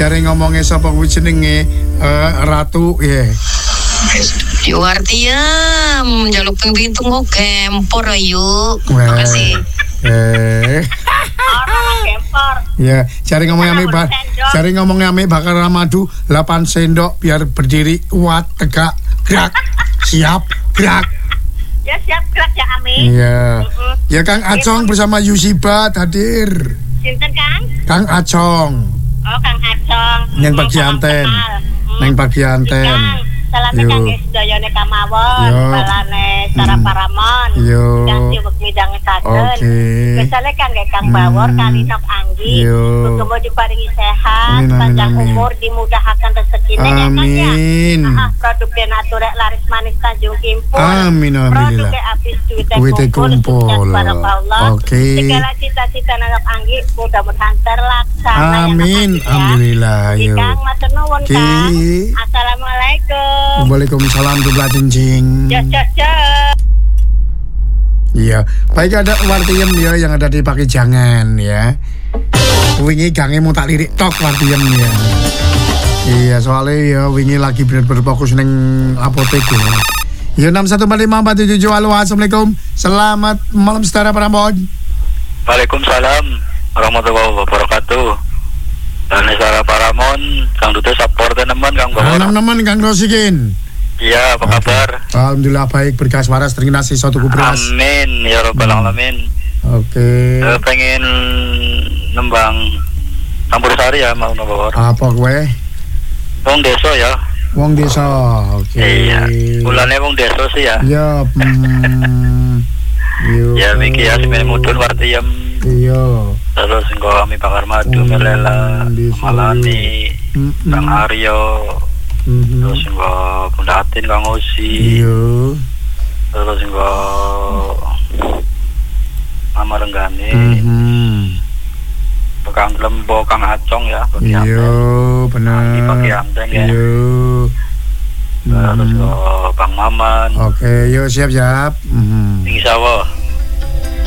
jare ngomongnya sapa kuwi jenenge Ratu ya. Yo artinya jaluk ping pintu kok gempor ayo. Makasih. Orang gempor. Ya, cari ngomongnya ame bakar Ramadu 8 sendok biar berdiri kuat tegak gerak siap gerak. Ya siap gerak ya Ami. Iya. Ya Kang Acong bersama Yusibat hadir. Sinten Kang? Kang Acong. Oh Kang Acong. Neng bagian ten. Neng bagian ten. Salame kang sedayane kamawon, balane Cara Paramon. Yang sibuk midang saken. Kesale kang Kang Bawor kali nok Anggi. Muga diparingi sehat, panjang umur, dimudahkan rezekine ya Kang ya. Produk naturek laris manis Tanjung Kimpul. Amin alhamdulillah. Produk habis duit kumpul. Oke. Segala cita-cita anak Anggi mudah-mudahan terlaksana. Amin alhamdulillah. Kang matur nuwun Kang. Assalamualaikum. Waalaikumsalam dubla cincing. Ya. Iya, baik ada wartiem ya yang ada di Pakijangan ya. Wingi gange mau tak lirik tok wartiem ya. Iya, soalnya ya wingi lagi berfokus neng apotek ya. Ya 61547 halo assalamualaikum. Selamat malam saudara Prambon. Waalaikumsalam warahmatullahi wabarakatuh. Dan Saudara Paramon, Kang Duta support teman Kang Bawor. Teman Kang Rosikin. Iya, apa kabar? Alhamdulillah baik, berkas waras terinasi suatu kubras. Amin, ya Rabbal Alamin. Oke. Pengen nembang campur sari ya mau Bawor. Apa gue? Wong desa ya. Wong desa, oke. Iya, bulannya wong desa sih ya. Iya. Ya, Miki ya, sebenarnya mudun wartiem. Iya. Terus engko kami bakar madu melela, Malani, Kang Aryo. Terus engko Bundatin Kang Osi. Iya. Terus engko Mama Renggani. Kang Lembo, Kang Acong ya. Iya, benar. Di bagian ya. Iya. Terus Bang Maman. Oke, yuk siap. Insyaallah.